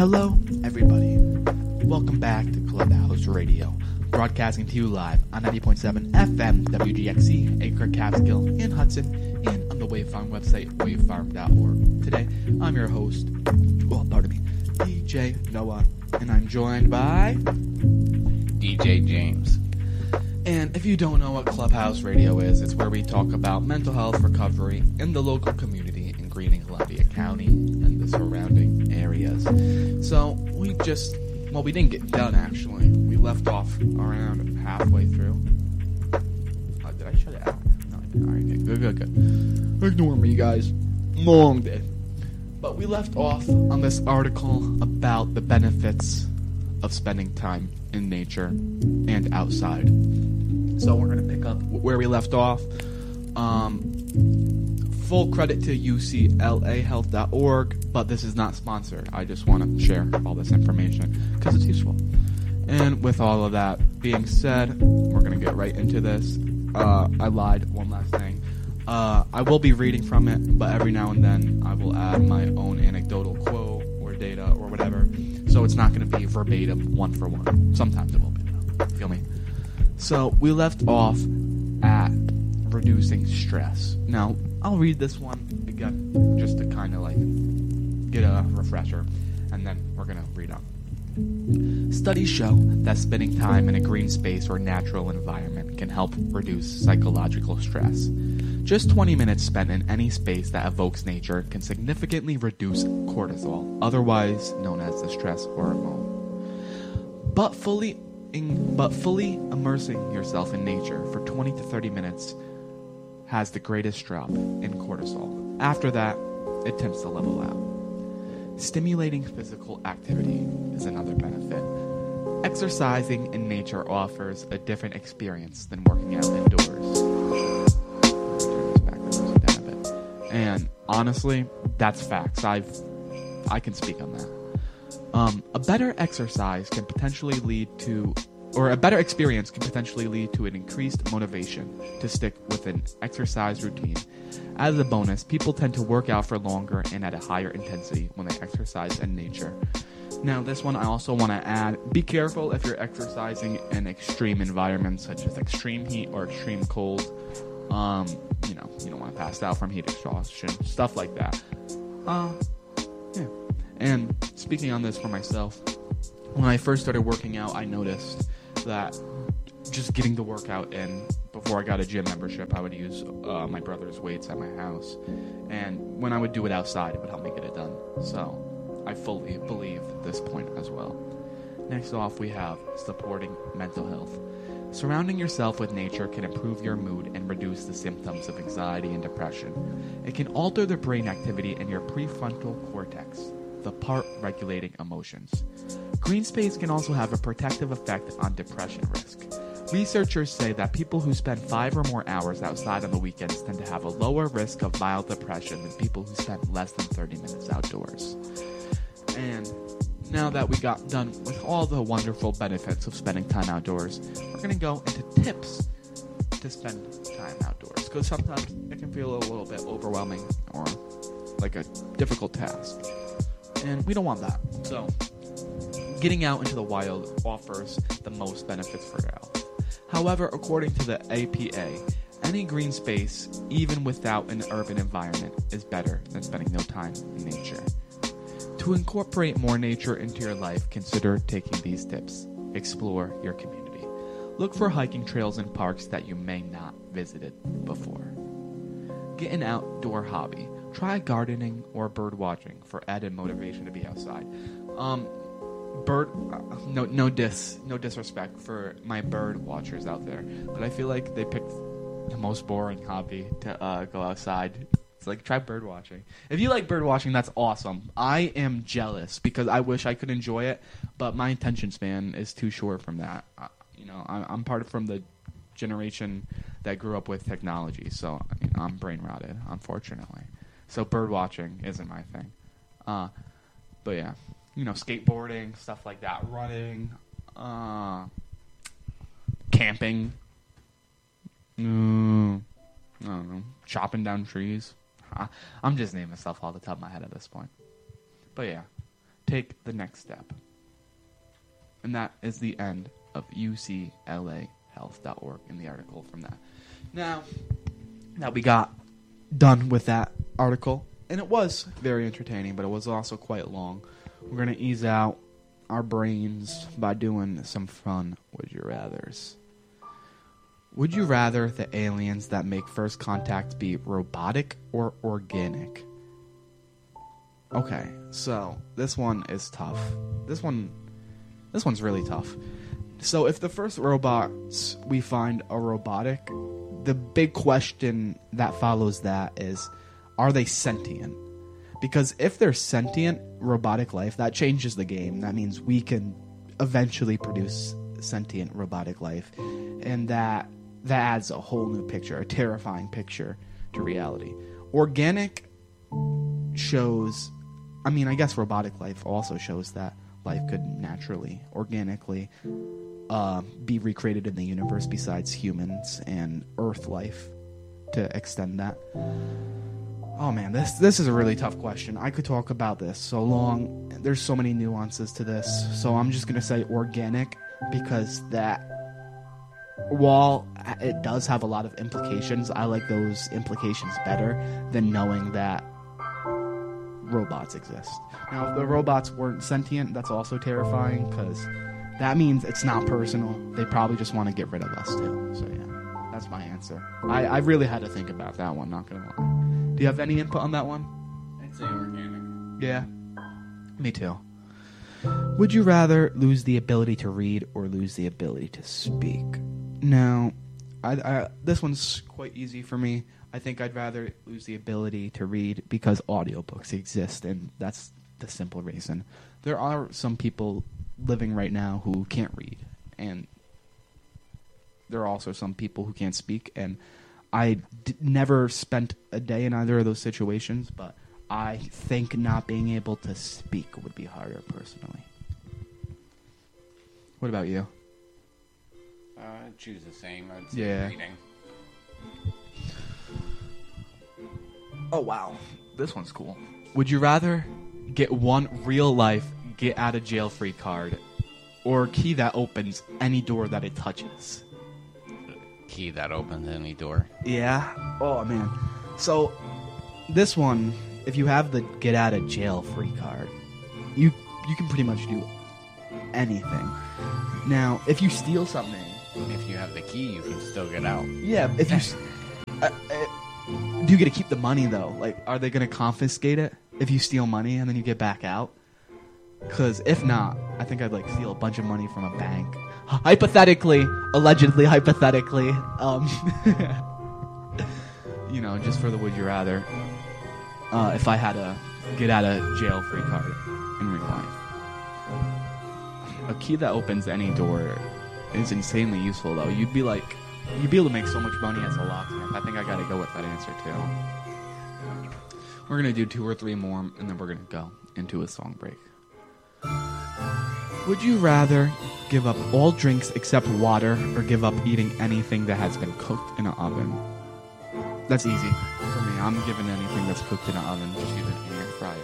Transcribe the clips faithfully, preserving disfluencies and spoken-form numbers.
Hello, everybody. Welcome back to Clubhouse Radio, broadcasting to you live on ninety point seven F M W G X C, Acre, Catskill, and Hudson, and on the Wave Farm website, wave farm dot org. Today, I'm your host, well, pardon me, D J Noah, and I'm joined by D J James. And if you don't know what Clubhouse Radio is, it's where we talk about mental health recovery in the local community in Greene and Columbia County and the surrounding areas. So we just, well, we didn't get done actually. We left off around halfway through. Uh, did I shut it out? No, I didn't. All right, good, good, good. Ignore me, guys. Long day. But we left off on this article about the benefits of spending time in nature and outside. So we're going to pick up where we left off. Um, full credit to U C L A health dot org, but this is not sponsored. I just want to share all this information because it's useful. And with all of that being said, we're going to get right into this. Uh, I lied, one last thing. Uh, I will be reading from it, but every now and then I will add my own anecdotal quote or data or whatever. So it's not going to be verbatim, one for one. Sometimes it will be, though. Feel me? So we left off at reducing stress. Now, I'll read this one again just to kind of like get a refresher, and then we're going to read on. Studies show that spending time in a green space or natural environment can help reduce psychological stress. Just twenty minutes spent in any space that evokes nature can significantly reduce cortisol, otherwise known as the stress hormone. But fully In, but fully immersing yourself in nature for twenty to thirty minutes has the greatest drop in cortisol. After that, it tends to level out. Stimulating physical activity is another benefit. Exercising in nature offers a different experience than working out indoors. Turn this back down a bit. And honestly, that's facts. I've I can speak on that. Um, a better exercise can potentially lead to, or a better experience can potentially lead to an increased motivation to stick with an exercise routine. As a bonus, people tend to work out for longer and at a higher intensity when they exercise in nature. Now, this one I also want to add, be careful if you're exercising in extreme environments such as extreme heat or extreme cold. Um, you know, you don't want to pass out from heat exhaustion, stuff like that. Uh, yeah. And speaking on this for myself, when I first started working out, I noticed that just getting the workout in before I got a gym membership, I would use uh, my brother's weights at my house. And when I would do it outside, it would help me get it done. So I fully believe this point as well. Next off, we have supporting mental health. Surrounding yourself with nature can improve your mood and reduce the symptoms of anxiety and depression. It can alter the brain activity in your prefrontal cortex, the part regulating emotions. Green space can also have a protective effect on depression risk. Researchers say that people who spend five or more hours outside on the weekends tend to have a lower risk of mild depression than people who spend less than thirty minutes outdoors. And now that we got done with all the wonderful benefits of spending time outdoors, we're going to go into tips to spend time outdoors, because sometimes it can feel a little bit overwhelming or like a difficult task. And we don't want that. So, getting out into the wild offers the most benefits for your health. However, according to the A P A, any green space, even without an urban environment, is better than spending no time in nature. To incorporate more nature into your life, consider taking these tips. Explore your community. Look for hiking trails and parks that you may not visited before. Get an outdoor hobby. Try gardening or bird watching for added motivation to be outside. Um, bird, uh, no, no dis, no disrespect for my bird watchers out there, but I feel like they picked the most boring hobby to uh, go outside. It's like, try bird watching. If you like bird watching, that's awesome. I am jealous because I wish I could enjoy it, but my attention span is too short from that. Uh, you know, I, I'm part of from the generation that grew up with technology, so you know, I'm brain rotted, unfortunately. So bird watching isn't my thing. Uh, but yeah, you know, skateboarding, stuff like that, running, uh, camping, mm, I don't know, chopping down trees. I'm just naming stuff off the top of my head at this point. But yeah, take the next step. And that is the end of U C L A health dot org in the article from that. Now, that we got done with that article, and it was very entertaining, but it was also quite long. We're going to ease out our brains by doing some fun would you rathers. Would you rather the aliens that make first contact be robotic or organic? Okay, so this one is tough. This one, this one's really tough. So if the first robots we find are robotic, the big question that follows that is, are they sentient? Because if they're sentient, robotic life, that changes the game. That means we can eventually produce sentient robotic life. And that that adds a whole new picture, a terrifying picture to reality. Organic shows, I mean, I guess robotic life also shows that life could naturally, organically uh, be recreated in the universe besides humans and Earth life to extend that. Oh man, this this is a really tough question. I could talk about this so long. There's so many nuances to this. So I'm just going to say organic because that, while it does have a lot of implications, I like those implications better than knowing that robots exist. Now, if the robots weren't sentient, that's also terrifying because that means it's not personal. They probably just want to get rid of us too. So yeah, that's my answer. I, I really had to think about that one, not going to lie. Do you have any input on that one? I'd say organic. Yeah. Me too. Would you rather lose the ability to read or lose the ability to speak? Now, I, I, this one's quite easy for me. I think I'd rather lose the ability to read because audiobooks exist, and that's the simple reason. There are some people living right now who can't read, and there are also some people who can't speak, and I d- never spent a day in either of those situations, but I think not being able to speak would be harder personally. What about you? Uh, I'd choose the same. I'd say Yeah. reading. Oh, wow. This one's cool. Would you rather get one real-life get-out-of-jail-free card or a key that opens any door that it touches? Key that opens any door. Yeah? Oh, man. So, this one, if you have the get-out-of-jail-free card, you you can pretty much do anything. Now, if you steal something... If you have the key, you can still get out. Yeah, if you... s- uh, uh, do you get to keep the money, though? Like, are they going to confiscate it if you steal money and then you get back out? Because if not, I think I'd, like, steal a bunch of money from a bank. Hypothetically, allegedly, hypothetically, um, you know, just for the would you rather, uh, if I had a get-out-of-jail-free card in real life. A key that opens any door is insanely useful, though. You'd be like... You'd be able to make so much money as a locksmith. I think I gotta go with that answer, too. We're gonna do two or three more, and then we're gonna go into a song break. Would you rather give up all drinks except water, or give up eating anything that has been cooked in an oven? That's easy for me. I'm giving anything that's cooked in an oven, just use an air fryer,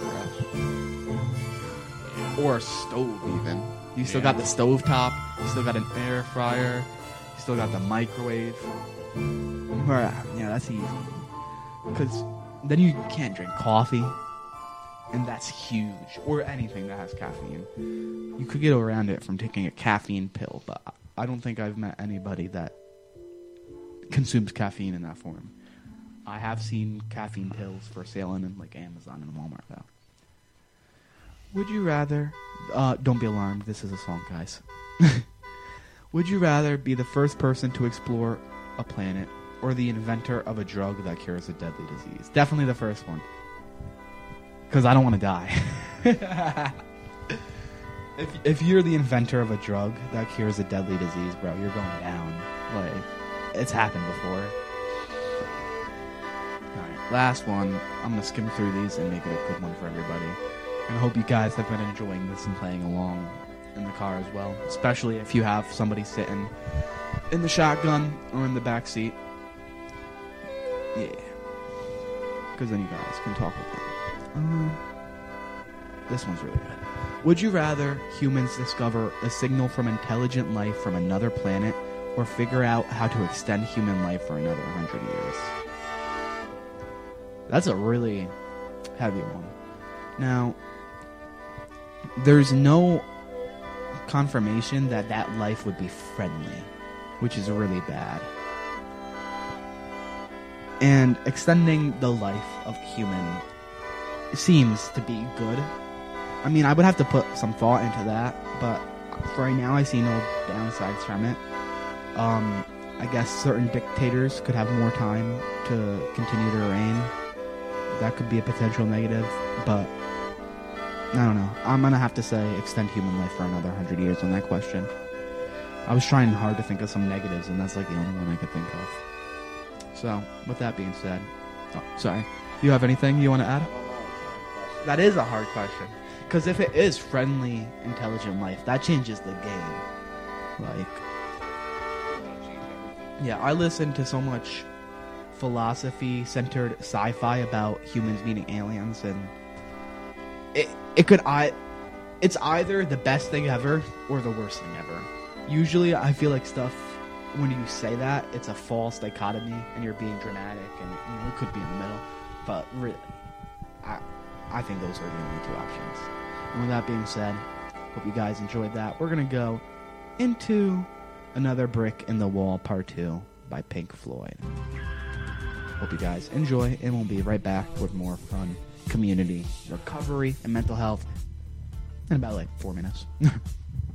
bro. Or a stove, even. You still Yeah. got the stove top, you still got an air fryer, you still got the microwave. Bruh, yeah, that's easy. Because then you can't drink coffee, and that's huge. Or anything that has caffeine. You could get around it from taking a caffeine pill, but I don't think I've met anybody that consumes caffeine in that form. I have seen caffeine pills for sale in like Amazon and Walmart, though. Would you rather... Uh, don't be alarmed, this is a song, guys. Would you rather be the first person to explore a planet or the inventor of a drug that cures a deadly disease? Definitely the first one. Because I don't want to die. if if you're the inventor of a drug that cures a deadly disease, bro, you're going down. Like, it's happened before. Alright, last one. I'm going to skim through these and make it a good one for everybody. And I hope you guys have been enjoying this and playing along in the car as well. Especially if you have somebody sitting in the shotgun or in the back seat. Yeah. Because then you guys can talk with them. Uh, this one's really good. Would you rather humans discover a signal from intelligent life from another planet, or figure out how to extend human life for another hundred years? That's a really heavy one. Now, there's no confirmation that that life would be friendly, which is really bad. And extending the life of human seems to be good. I mean, I would have to put some thought into that, but for right now I see no downsides from it. Um, I guess certain dictators could have more time to continue to reign. That could be a potential negative, but I don't know. I'm going to have to say extend human life for another hundred years on that question. I was trying hard to think of some negatives, and that's like the only one I could think of. So, with that being said, oh, sorry. You have anything you want to add? That is a hard question. Because if it is friendly, intelligent life, that changes the game. Like, yeah, I listen to so much philosophy-centered sci-fi about humans meeting aliens, and it it could I, it's either the best thing ever or the worst thing ever. Usually, I feel like stuff, when you say that, it's a false dichotomy, and you're being dramatic, and you know it could be in the middle. But really, I I think those are the only two options. And with that being said, hope you guys enjoyed that. We're gonna go into Another Brick in the Wall Part Two by Pink Floyd. Hope you guys enjoy, and we'll be right back with more fun, community, recovery, and mental health in about like four minutes.